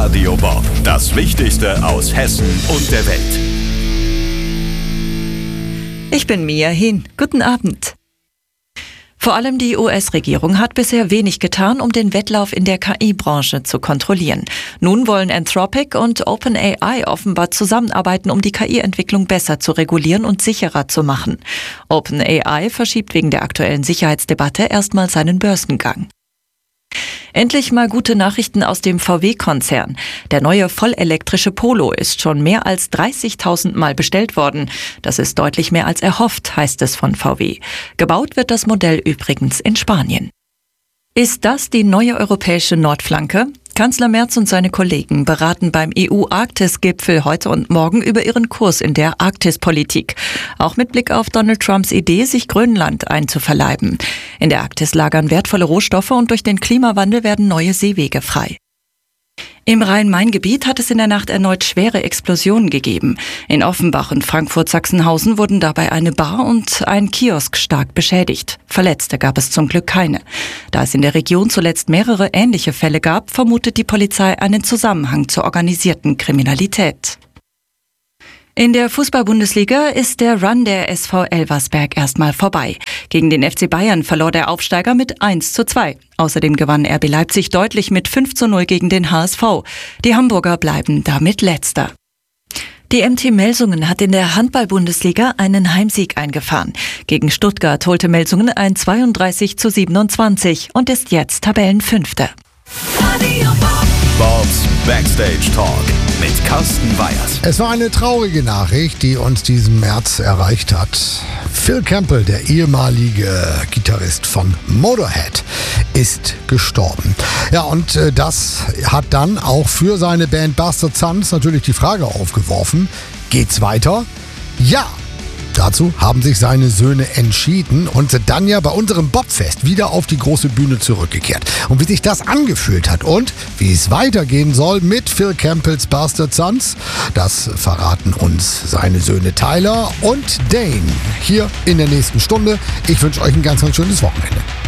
Radio Bob. Das Wichtigste aus Hessen und der Welt. Ich bin Mia Hin. Guten Abend. Vor allem die US-Regierung hat bisher wenig getan, um den Wettlauf in der KI-Branche zu kontrollieren. Nun wollen Anthropic und OpenAI offenbar zusammenarbeiten, um die KI-Entwicklung besser zu regulieren und sicherer zu machen. OpenAI verschiebt wegen der aktuellen Sicherheitsdebatte erstmal seinen Börsengang. Endlich mal gute Nachrichten aus dem VW-Konzern. Der neue vollelektrische Polo ist schon mehr als 30.000 Mal bestellt worden. Das ist deutlich mehr als erhofft, heißt es von VW. Gebaut wird das Modell übrigens in Spanien. Ist das die neue europäische Nordflanke? Kanzler Merz und seine Kollegen beraten beim EU-Arktis-Gipfel heute und morgen über ihren Kurs in der Arktispolitik. Auch mit Blick auf Donald Trumps Idee, sich Grönland einzuverleiben. In der Arktis lagern wertvolle Rohstoffe und durch den Klimawandel werden neue Seewege frei. Im Rhein-Main-Gebiet hat es in der Nacht erneut schwere Explosionen gegeben. In Offenbach und Frankfurt-Sachsenhausen wurden dabei eine Bar und ein Kiosk stark beschädigt. Verletzte gab es zum Glück keine. Da es in der Region zuletzt mehrere ähnliche Fälle gab, vermutet die Polizei einen Zusammenhang zur organisierten Kriminalität. In der Fußball-Bundesliga ist der Run der SV Elversberg erstmal vorbei. Gegen den FC Bayern verlor der Aufsteiger mit 1:2. Außerdem gewann RB Leipzig deutlich mit 5:0 gegen den HSV. Die Hamburger bleiben damit Letzter. Die MT Melsungen hat in der Handball-Bundesliga einen Heimsieg eingefahren. Gegen Stuttgart holte Melsungen ein 32:27 und ist jetzt Tabellenfünfter. Bobs Backstage Talk mit Carsten Weyers. Es war eine traurige Nachricht, die uns diesen März erreicht hat. Phil Campbell, der ehemalige Gitarrist von Motorhead, ist gestorben. Ja, und das hat dann auch für seine Band Bastard Sons natürlich die Frage aufgeworfen: Geht's weiter? Ja! Dazu haben sich seine Söhne entschieden und sind dann ja bei unserem Bobfest wieder auf die große Bühne zurückgekehrt. Und wie sich das angefühlt hat und wie es weitergehen soll mit Phil Campbells Bastard Sons, das verraten uns seine Söhne Tyler und Dane hier in der nächsten Stunde. Ich wünsche euch ein ganz, ganz schönes Wochenende.